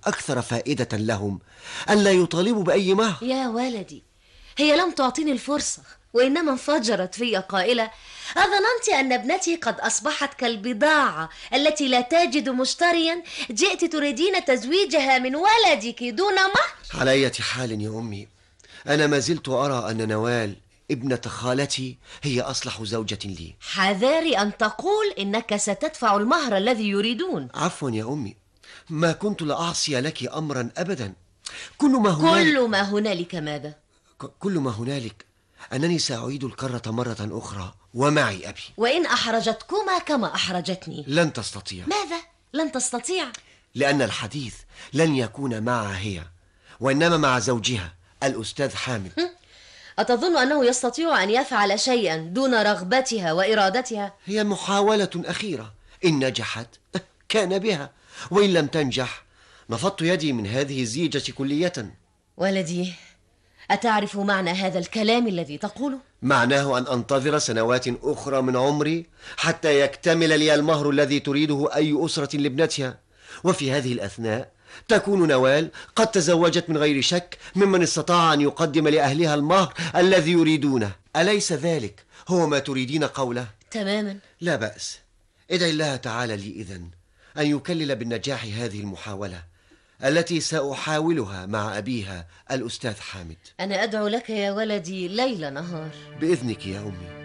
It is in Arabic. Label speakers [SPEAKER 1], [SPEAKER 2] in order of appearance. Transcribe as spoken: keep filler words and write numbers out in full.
[SPEAKER 1] أكثر فائدة لهم ألا يطالبوا بأي مهر.
[SPEAKER 2] يا ولدي، هي لم تعطيني الفرصة، وإنما انفجرت في قائلة: أظننت أن ابنتي قد أصبحت كالبضاعة التي لا تجد مشتريا، جئت تريدين تزويجها من ولدك دون مهر؟
[SPEAKER 1] على أي حال يا أمي، أنا ما زلت أرى أن نوال ابنة خالتي هي أصلح زوجة لي.
[SPEAKER 2] حذاري أن تقول إنك ستدفع المهر الذي يريدون.
[SPEAKER 1] عفوا يا أمي، ما كنت لأعصي لك أمرا أبدا. كل ما هنالك
[SPEAKER 2] كل ما هنالك ماذا؟
[SPEAKER 1] كل ما هنالك أنني سأعيد الكرة مرة أخرى ومعي أبي.
[SPEAKER 2] وإن أحرجتكما كما أحرجتني؟
[SPEAKER 1] لن تستطيع.
[SPEAKER 2] ماذا؟ لن تستطيع؟
[SPEAKER 1] لأن الحديث لن يكون معها هي، وإنما مع زوجها الأستاذ حامد.
[SPEAKER 2] أتظن أنه يستطيع أن يفعل شيئا دون رغبتها وإرادتها؟
[SPEAKER 1] هي محاولة أخيرة، إن نجحت كان بها، وإن لم تنجح نفضت يدي من هذه الزيجة كلية.
[SPEAKER 2] ولدي، أتعرف معنى هذا الكلام الذي تقوله؟
[SPEAKER 1] معناه أن أنتظر سنوات أخرى من عمري حتى يكتمل لي المهر الذي تريده أي أسرة لابنتها، وفي هذه الأثناء تكون نوال قد تزوجت من غير شك ممن استطاع أن يقدم لأهلها المهر الذي يريدونه. أليس ذلك هو ما تريدين قوله؟
[SPEAKER 2] تماما.
[SPEAKER 1] لا بأس، ادعي الله تعالى لي إذن أن يكلل بالنجاح هذه المحاولة التي سأحاولها مع أبيها الأستاذ حامد.
[SPEAKER 2] أنا أدعو لك يا ولدي ليل نهار.
[SPEAKER 1] بإذنك يا أمي.